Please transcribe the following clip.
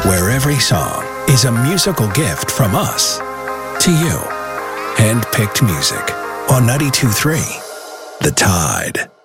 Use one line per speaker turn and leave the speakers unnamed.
where every song is a musical gift from us to you. Hand-picked music on 92.3 The Tide.